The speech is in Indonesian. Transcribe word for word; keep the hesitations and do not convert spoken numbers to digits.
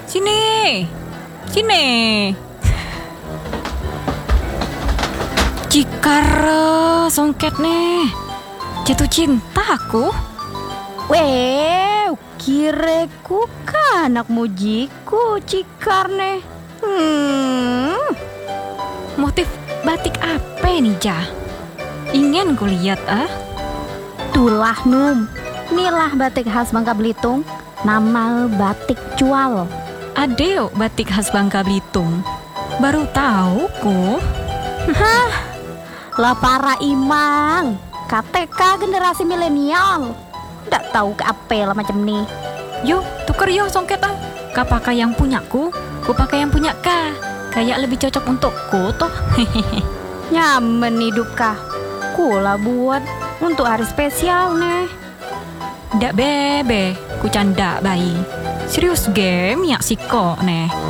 Sini. Sini. Cikar songket nih. Jatuh cinta aku. Weh, kireku kan anak mujiku cikar nih. Hmm. Motif batik apa nih, Ja? Ingin ku lihat ah. Tulah Num. Inilah batik khas Bangka Belitung. Nama batik cual. Adeo batik khas Bangka Belitung. Baru tahu ku. Hah, lah para imang. K T K generasi milenial. Nggak tahu ke apa lah macam nih. Yo, tuker yo songket ah. Kau pakai yang punyaku, ku pakai yang punya Ka. Kayak lebih cocok untukku toh. Nyaman hidup kah? Kula buat untuk hari spesial nih. Ndak bebe, ku canda bayi. Serius game ya siko nih.